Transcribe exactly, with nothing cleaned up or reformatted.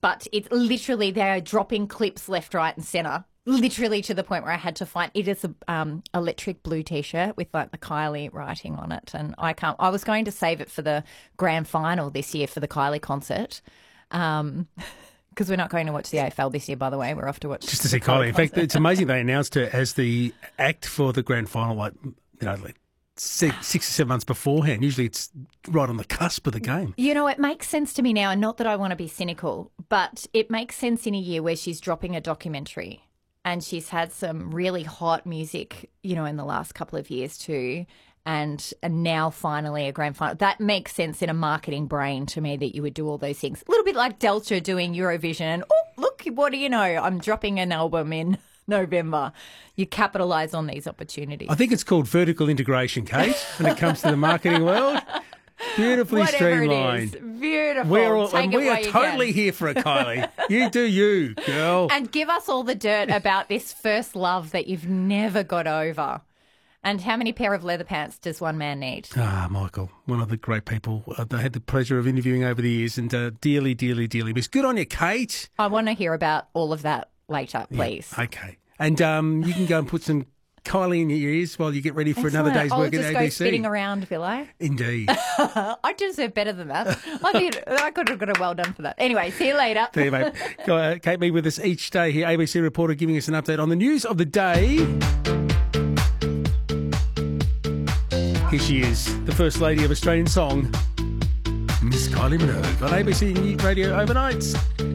but it's literally they're dropping clips left, right, and centre. Literally to the point where I had to find it is a um, electric blue T-shirt with like the Kylie writing on it, and I can't. I was going to save it for the grand final this year for the Kylie concert, um, because we're not going to watch the A F L this year. By the way, we're off to watch just to see Kylie. In fact, it's amazing they announced her as the act for the grand final, like you know, like six, six or seven months beforehand. Usually, it's right on the cusp of the game. You know, it makes sense to me now, and not that I want to be cynical, but it makes sense in a year where she's dropping a documentary. And she's had some really hot music, you know, in the last couple of years too. And, and now finally a grand final. That makes sense in a marketing brain to me that you would do all those things. A little bit like Delta doing Eurovision. And, oh, look, what do you know? I'm dropping an album in November. You capitalise on these opportunities. I think it's called vertical integration, Kate, when it comes to the marketing world. Beautifully Whatever streamlined. It is. Beautiful. We're all, Take and it we while are you totally can. here for it, Kylie. You do you, girl. And give us all the dirt about this first love that you've never got over. And how many pair of leather pants does one man need? Ah, Michael, one of the great people uh, I had the pleasure of interviewing over the years, and uh, dearly, dearly, dearly miss. Good on you, Kate. I want to hear about all of that later, please. Yeah, okay. And um, you can go and put some Kylie in your ears while you get ready for Excellent. another day's I'll work at just A go B C. spinning around, will I? Indeed. I deserve better than that. I think I could have got a well done for that. Anyway, see you later. There you mate. Go, uh, Kate Mead with us each day here, A B C reporter giving us an update on the news of the day. Here she is, the First Lady of Australian Song, Miss Kylie Minogue on A B C Radio Overnights.